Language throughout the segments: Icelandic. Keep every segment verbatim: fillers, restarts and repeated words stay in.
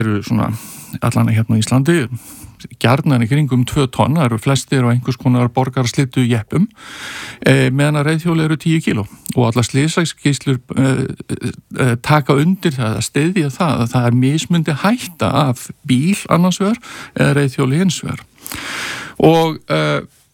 eru svona allan hérna í Íslandi gjarnan í kringum tvö tonn, það eru flestir og einhvers konar borgarslittu jeppum e, meðan að reiðhjóli eru tíu kíló og allar slysaskýrslur e, e, taka undir það að styðja það að það er mismundi hætta af bíl annars vegar eða reiðhjóli hins vegar og e,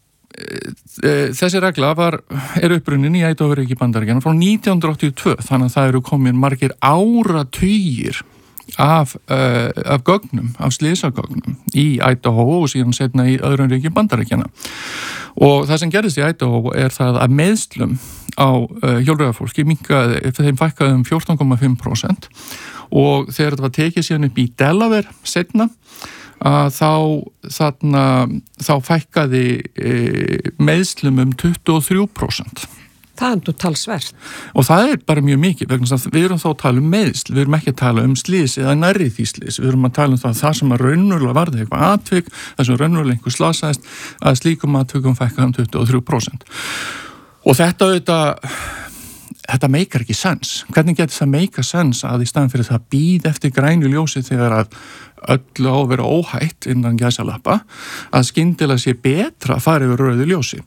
e, þessi regla var, er upprunnin í Idaho-ríki Bandaríkjanna frá nítján hundruð áttatíu og tvö þannig að það eru komin margir áratugir af, uh, af gögnum, af slysagögnum í Idaho og síðan setna í öðrum ríkjum Bandaríkjanna og það sem gerðist í Idaho er það að meiðslum á uh, hjólreiðafólki minnkaði, þeim fækkaði um fjórtán komma fimm prósent og þegar þetta var tekið síðan upp í Delaware setna að þá, þarna, þá fækkaði e, meiðslum um tuttugu og þrjú prósent. Það er nú talsvert. Og það er bara mjög mikið, vegna að við erum þá að tala um meiðsl, við erum ekki að tala um slys eða nærri því slys, við erum að tala um það, það sem að raunverulega varði eitthvað atvik, það sem raunverulega einhver slasaðist, að slíkum atvikum fækkaði um tuttugu og þrjú prósent. Og þetta auðvitað, þetta meikar ekki sens. Hvernig getur það meika sens að í staðan fyrir það býð eftir grænu ljósi þegar að öllu á að vera óhætt innan gæsalappa, að skyndilega sé betra að fara yfir rauðu ljósi.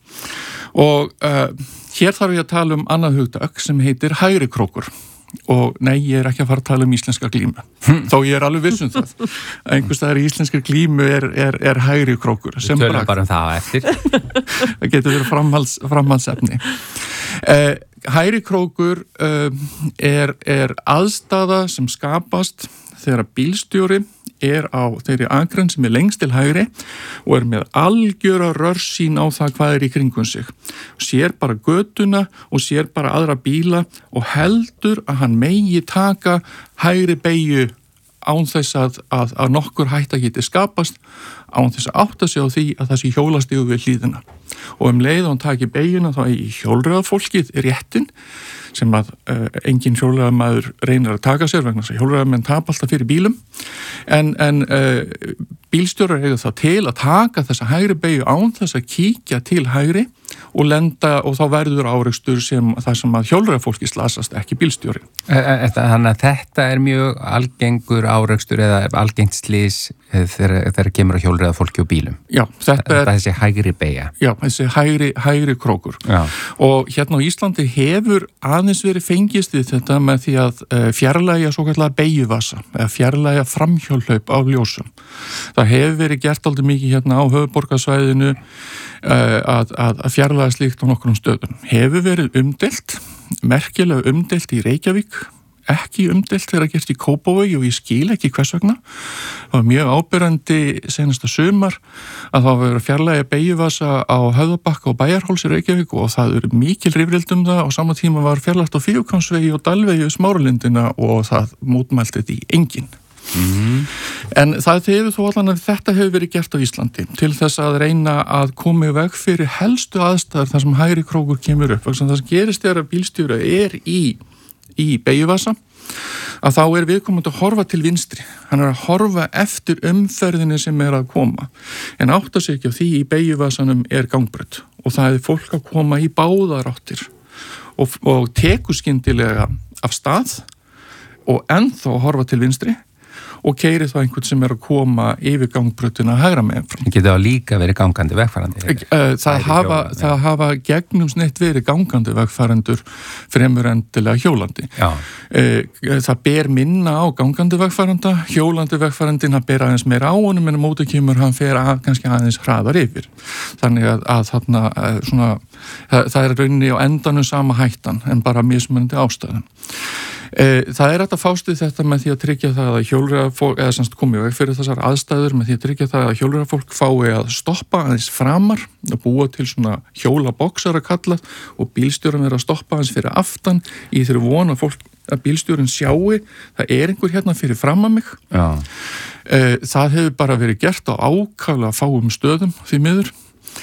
Og uh, hér þarf ég að tala um annað hugtak sem heitir hægri krókur. Og nei, ég er ekki að fara að tala um íslenska glímu. Hm. Þó ég er alveg viss um það. Einhvers staðar í íslenskri glímu er, er, er hægri krókur. Við tölum bara um það eftir. Það getur verið framhalds, framhaldsefni. Uh, hægri krókur uh, er, er aðstaða sem skapast þegar bílstjóri er á þeirri akrein sem er lengst til hægri og er með algjöra rörsýn á það hvað er í kringum sig. Sér bara götuna og sér bara aðra bíla og heldur að hann megi taka hægri beygju án þess að, að, að nokkur hætta geti skapast, án þess að átta sig á því að það sé hjólastígu við hlíðina. Og um leið og hann taki beygjuna þá í hjólreiðafólkið réttin sem að uh, engin hjólreiðamaður reynir að taka sér vegna þess að hjólreiðamenn tapa alltaf fyrir bílum en, en uh, bílstjórar eiga það til að taka þessa hægri beygju án þess að kíkja til hægri og lenda og þá verður árekstur sem það sem að hjólreiðafólki slasast ekki bílstjóri. Þannig að þetta er mjög algengur árekstur eða algengt slys þegar, þegar kemur að hjólreiðafólki og bílum. Já, þetta er þessi hægri beygja. Já, þessi hægri, hægri krókur. Já. Og hérna á Íslandi hefur aðeins verið fengist við þetta með því að fjarlægja svo kallega beygjuvasa eða fjarlægja framhjólhlaup á ljósum. Það hefur verið gert aldrei mikið hérna á höfuðborgarsvæðinu að, að, að fjarlægja slíkt á nokkrum stöðum. Hefur verið umdeilt, merkilega umdeilt í Reykjavík, ekki umdeilt þegar að gert í Kópavogi og ég skil ekki hvers vegna. Það var mjög ábyrrandi senasta sumar að það var verið að fjarlægja beygjuvasa á Höfðabakka og Bæjarháls í Reykjavík og það eru mikil rifrild um það og sama tíma var fjarlægt á Fífuhvammsvegi og Dalvegi Smáralindina og það mótmælti þetta í engin. Mm. En það hefur þó allan að þetta hefur verið gert á Íslandi til þess að reyna að koma í veg fyrir helstu aðstæður þar sem hægri krókur kemur upp. Það sem gerist er að bílstjóri er í, í beygjuvasa að þá er viðkomandi að horfa til vinstri. Hann er að horfa eftir umferðinni sem er að koma en átta sig ekki á því í beygjuvasanum er gangbraut og það er fólk að koma í báðar áttir og, og tekur skyndilega af stað og ennþá að horfa til vinstri og keyrir þá einhvern sem er að koma yfir gangbrautina hægra megin frá. Það getur á líka verið gangandi vegfarandi. Það hafa, það hafa gegnum snett verið gangandi vegfarendur fremur endilega hjólandi. Já. Það ber minna á gangandi vegfaranda, hjólandi vegfarandin hann ber aðeins meira á honum en á móti kemur hann fer að, kannski aðeins hraðar yfir. Þannig að, að þarna svona, það, það er rauninni á endanum sama hættan en bara mismunandi ástæðum. Það er hægt að fást við þetta með því að tryggja það að hjólreiðafólk, eða semst komið veg fyrir þessar aðstæður með því að tryggja það að hjólreiðafólk fái að stoppa aðeins framar og búa til svona hjólaboxara kallað og bílstjóran er að stoppa aðeins fyrir aftan í þeirri von að fólk að bílstjórin sjáu, það er einhver hérna fyrir fram að mig. Já. Það hefur bara verið gert á ákaflega fáum stöðum því miður.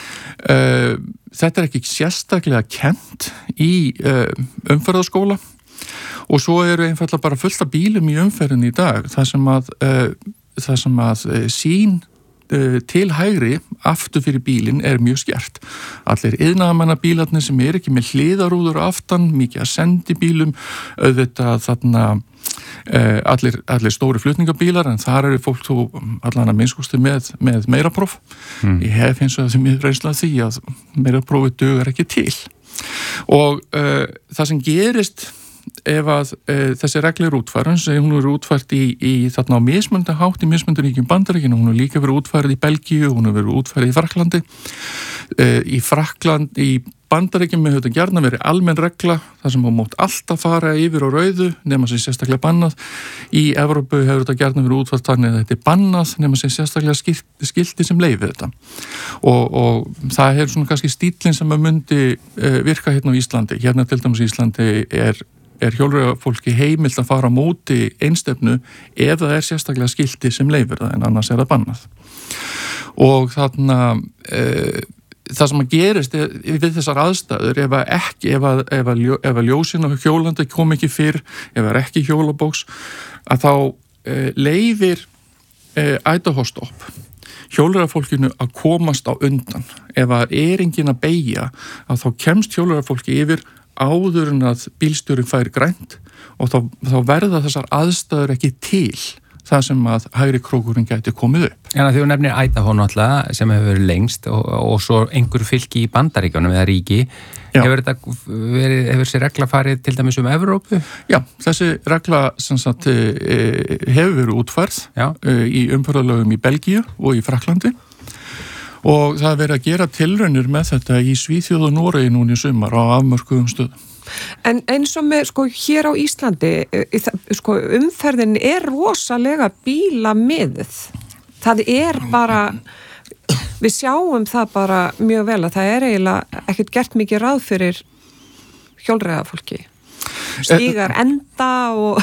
Þetta er ekki sérstaklega kennt í umferðarskóla og svo eru einfallega bara fullt af bílum í umferðin í dag þar sem að, uh, þar sem að uh, sín uh, til hægri aftur fyrir bílinn er mjög skert. Allir iðnaðarmanna bílarnir sem er ekki með hliðarúður aftan, mikið að sendi bílum, auðvitað þarna uh, allir, allir stóri flutningabílar en þar eru fólk þó allan að minnskosti með, með meira próf. Mm. Ég hef eins og því mér reynslað því að meira prófi dugar ekki til. Og uh, það sem gerist ef að uh, þessi regla er útfærin, sem hún er útfært í, í þarna á mismunandi hátt í mismunandi ríkjum Bandaríkjunum, hún er líka verið útfærið í Belgíu, hún er verið útfærið í Frakklandi. Uh, í Frakkland, í Bandaríkjum hefur þetta gjarna verið almenn regla, þar sem hún mátt alltaf fara yfir á rauðu, nema sem sérstaklega bannað. Í Evrópu hefur þetta gjarna verið útfært þannig að þetta er bannað, nema sem sérstaklega skilti, skilti sem leyfir þetta. Og, og það hefur svona kannski stílinn sem að myndi uh, virka hérna á Íslandi. Hérna til dæmis í Íslandi er er hjólreiðafólki heimilt að fara á móti einstefnu ef það er sérstaklega skilti sem leyfir það, en annars er það bannað. Og þarna e, það sem að gerist er, við þessar aðstæður, ef að ekki, ef að, ef að, ef að ljósin á hjólandi kom ekki fyrr, ef það er ekki hjólabóks, að þá e, leyfir e, Idaho-stopp hjólreiðafólkinu að komast á undan. Ef að er enginn að beygja, að þá kemst hjólreiðafólki yfir áður en að bílstjórin fær grænt og þá, þá verða þessar aðstæður ekki til það sem að hægri krókurinn gæti komið upp. Já, því þú nefnir Idaho náttúrulega sem hefur verið lengst og, og svo einhver fylki í Bandaríkjunum eða ríki. Já. Hefur þetta verið, hefur þessi regla farið til dæmis um Evrópu? Já, þessi regla sem sagt e, hefur verið útfærð e, í umferðarlögum í Belgíu og í Frakklandi. Og það er verið að gera tilraunir með þetta í Svíþjóð og Noregi núna í sumar á afmörkuðum stöðum. En eins og með, sko, hér á Íslandi, sko, umferðin er rosalega bílamiðuð. Það er bara, við sjáum það bara mjög vel að það er eiginlega ekkert gert mikið ráð fyrir hjólreiðafólki. Stígar enda og...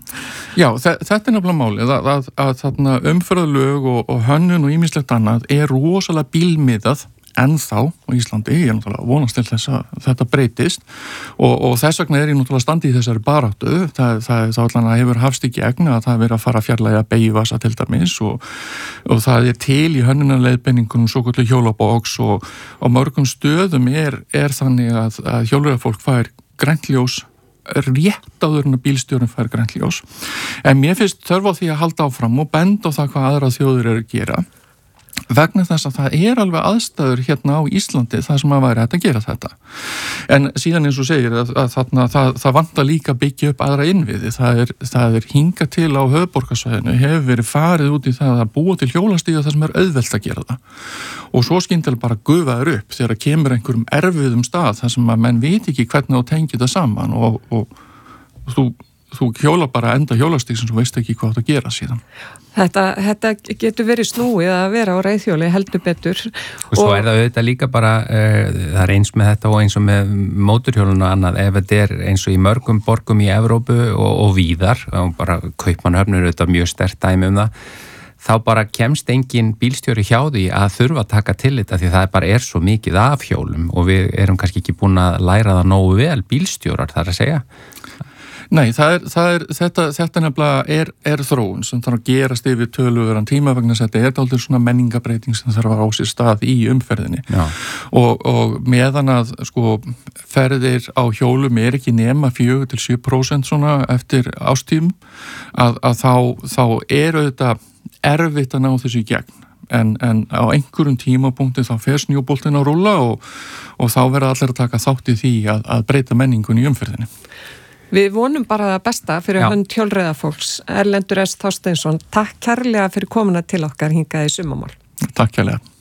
Já, þetta er nefnilega málið að, að, að þarna umferðarlög og, og hönnun og ýmislegt annað er rosalega bílmiðað ennþá á Íslandi. Ég er náttúrulega vonast til þess að þetta breytist og, og þess vegna er ég náttúrulega standi í þessari baráttu. Það, það, það allan að hefur hafst í gegn að það er verið að fara að fjarlægja beygjuvasa til dæmis og, og það er til í hönnunarleiðbeiningunum svo kvöldu hjólabóks og á mörgum stöðum er, er þannig að, að hjólreiðafólk fær grænt ljós rétt áður en að bílstjórinn fær grænt ljós. En mér finnst þörf á því að halda áfram og benda á það hvað aðra þjóðir eru að gera vegna þess að það er alveg aðstæður hérna á Íslandi það sem að væri hægt að gera þetta. En síðan eins og segir að, að þarna, það, það vantar líka byggja upp aðra innviði. Það er, það er hingað til á höfuðborgarsvæðinu, hefur verið farið út í það að búa til hjólastíga það sem er auðvelt að gera það. Og svo skyndilega bara gufaður upp þegar að kemur einhverjum erfiðum stað þar sem að menn veit ekki hvernig þú tengir það saman og, og, og þú, þú hjóla bara enda hjólastíg sem þú veist ekki hvað þú að gera síðan. Þetta, þetta getur verið snúið að vera á reiðhjóli heldur betur. Og svo er það auðvitað líka bara, uh, það er eins með þetta og eins og með móturhjólun og annað, ef þetta er eins og í mörgum borgum í Evrópu og, og víðar, og bara Kaupmannahöfn er auðvitað mjög sterkt dæmi um það, þá bara kemst engin bílstjóri hjá því að þurfa að taka til þetta því það bara er svo mikið af hjólum og við erum kannski ekki búin að læra það nógu vel, bílstjórar þar að segja. Nei, það er, það er, þetta, þetta nefnilega er, er þróun sem þarf að gerast yfir töluverðan tíma vegna þess að þetta er dálítið svona menningabreiting sem þarf að á sér stað í umferðinni. Og, og meðan að sko ferðir á hjólum er ekki nema fjögur til sjö prósent svona eftir ástímum að, að þá, þá er auðvitað erfitt að ná þessu í gegn. En, en á einhverjum tímapunkti þá fer snjóboltinn að rúlla og, og þá verða allir að taka þátt í því að, að breyta menningun í umferðinni. Við vonum bara það besta fyrir hönd hjólreiðafólks. Erlendur S. Þorsteinsson, takk kærlega fyrir komuna til okkar hingað í Sumarmál. Takk kærlega.